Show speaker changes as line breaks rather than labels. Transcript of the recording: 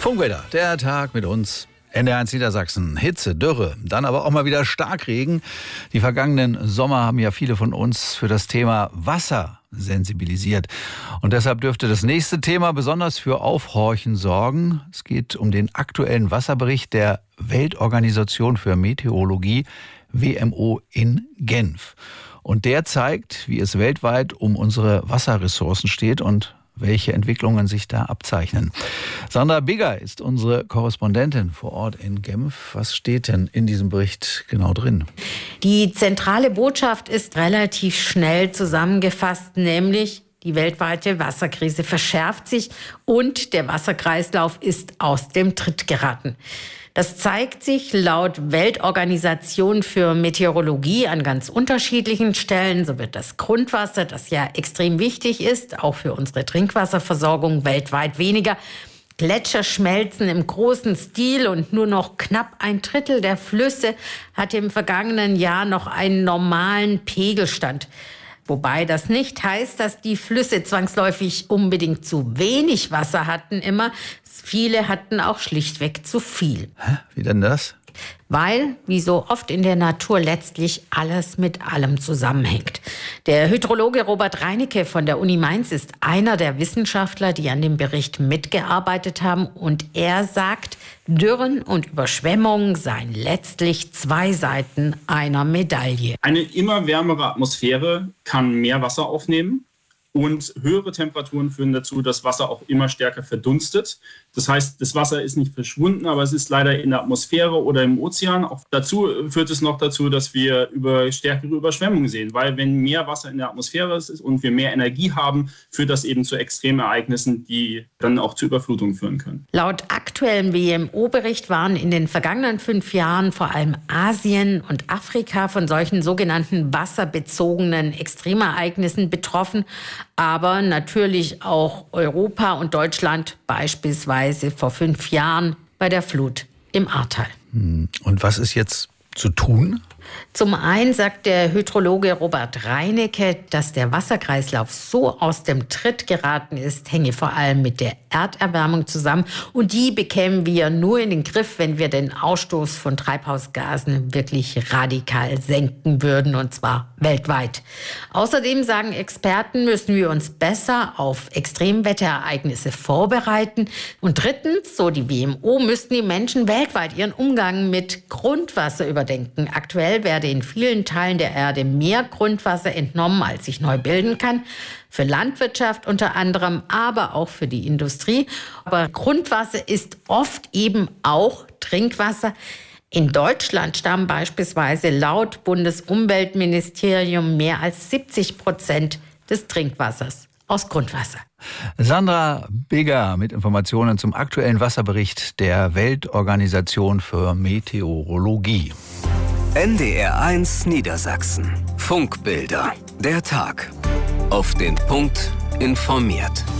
Funkwetter, der Tag mit uns. NDR1 Niedersachsen, Hitze, Dürre, dann aber auch mal wieder Starkregen. Die vergangenen Sommer haben ja viele von uns für das Thema Wasser sensibilisiert. Und deshalb dürfte das nächste Thema besonders für Aufhorchen sorgen. Es geht um den aktuellen Wasserbericht der Weltorganisation für Meteorologie, WMO in Genf. Und der zeigt, wie es weltweit um unsere Wasserressourcen steht und welche Entwicklungen sich da abzeichnen. Sandra Bigger ist unsere Korrespondentin vor Ort in Genf. Was steht denn in diesem Bericht genau drin?
Die zentrale Botschaft ist relativ schnell zusammengefasst, nämlich die weltweite Wasserkrise verschärft sich und der Wasserkreislauf ist aus dem Tritt geraten. Das zeigt sich laut Weltorganisation für Meteorologie an ganz unterschiedlichen Stellen. So wird das Grundwasser, das ja extrem wichtig ist, auch für unsere Trinkwasserversorgung weltweit weniger. Gletscher schmelzen im großen Stil und nur noch knapp 1/3 der Flüsse hatte im vergangenen Jahr noch einen normalen Pegelstand. Wobei das nicht heißt, dass die Flüsse zwangsläufig unbedingt zu wenig Wasser hatten immer. Viele hatten auch schlichtweg zu viel.
Wie denn das?
Weil, wie so oft in der Natur, letztlich alles mit allem zusammenhängt. Der Hydrologe Robert Reinecke von der Uni Mainz ist einer der Wissenschaftler, die an dem Bericht mitgearbeitet haben. Und er sagt, Dürren und Überschwemmungen seien letztlich zwei Seiten einer Medaille.
Eine immer wärmere Atmosphäre kann mehr Wasser aufnehmen. Und höhere Temperaturen führen dazu, dass Wasser auch immer stärker verdunstet. Das heißt, das Wasser ist nicht verschwunden, aber es ist leider in der Atmosphäre oder im Ozean. Auch dazu führt es noch dazu, dass wir stärkere Überschwemmungen sehen. Weil wenn mehr Wasser in der Atmosphäre ist und wir mehr Energie haben, führt das eben zu Extremereignissen, die dann auch zu Überflutungen führen können.
Laut aktuellem WMO-Bericht waren in den vergangenen 5 Jahren vor allem Asien und Afrika von solchen sogenannten wasserbezogenen Extremereignissen betroffen. Aber natürlich auch Europa und Deutschland, beispielsweise vor 5 Jahren bei der Flut im Ahrtal.
Und was ist jetzt zu tun?
Zum einen sagt der Hydrologe Robert Reinecke, dass der Wasserkreislauf so aus dem Tritt geraten ist, hänge vor allem mit der Erderwärmung zusammen. Und die bekämen wir nur in den Griff, wenn wir den Ausstoß von Treibhausgasen wirklich radikal senken würden, und zwar weltweit. Außerdem sagen Experten, müssen wir uns besser auf Extremwetterereignisse vorbereiten. Und drittens, so die WMO, müssten die Menschen weltweit ihren Umgang mit Grundwasser überdenken. Aktuell werde in vielen Teilen der Erde mehr Grundwasser entnommen, als sich neu bilden kann. Für Landwirtschaft unter anderem, aber auch für die Industrie. Aber Grundwasser ist oft eben auch Trinkwasser. In Deutschland stammen beispielsweise laut Bundesumweltministerium mehr als 70% des Trinkwassers aus Grundwasser.
Sandra Bigger mit Informationen zum aktuellen Wasserbericht der Weltorganisation für Meteorologie.
NDR1 Niedersachsen. Funkbilder. Der Tag. Auf den Punkt informiert.